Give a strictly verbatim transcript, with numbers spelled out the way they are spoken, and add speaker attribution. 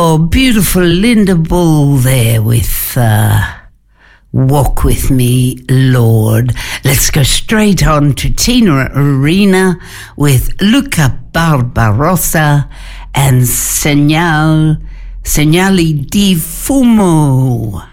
Speaker 1: Oh, beautiful Linda Bull there with uh, Walk With Me, Lord. Let's go straight on to Tina Arena with Luca Barbarossa and Segnal, Segnali di Fumo.